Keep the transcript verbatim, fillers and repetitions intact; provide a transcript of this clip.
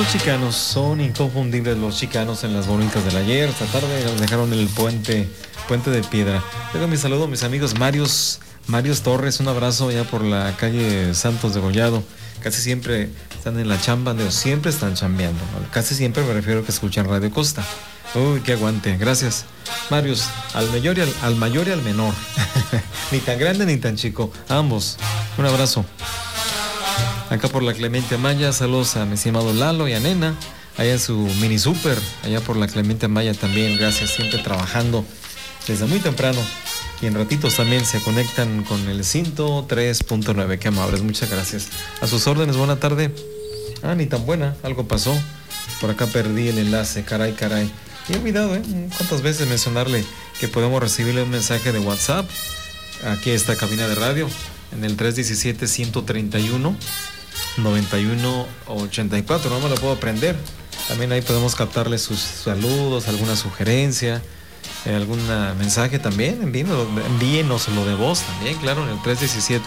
los chicanos, son inconfundibles los chicanos en las bonitas del ayer. Esta tarde nos dejaron el puente, puente de piedra. Tengo mi saludo a mis amigos Marios, Marios Torres, un abrazo allá por la calle Santos de Gollado. Casi siempre están en la chamba, de, siempre están chambeando. Casi siempre me refiero a que escuchan Radio Costa. Uy, qué aguante, gracias. Marios, al mayor y al, al mayor y al menor. Ni tan grande ni tan chico, ambos. Un abrazo. Acá por la Clemente Amaya, saludos a mi estimado Lalo y a Nena, allá en su mini super, allá por la Clemente Amaya también, gracias, siempre trabajando desde muy temprano. Y en ratitos también se conectan con el ciento tres punto nueve, qué amables, muchas gracias. A sus órdenes, buena tarde. Ah, ni tan buena, algo pasó. Por acá perdí el enlace, caray, caray. Y he olvidado, ¿eh? ¿Cuántas veces mencionarle que podemos recibirle un mensaje de WhatsApp? Aquí está cabina de radio, en el tres uno siete, uno tres uno, noventa y uno ochenta y cuatro, no me lo puedo aprender. También ahí podemos captarle sus saludos, alguna sugerencia, eh, algún mensaje también, envíenos, envíenos lo de voz también, claro, en el tres uno siete,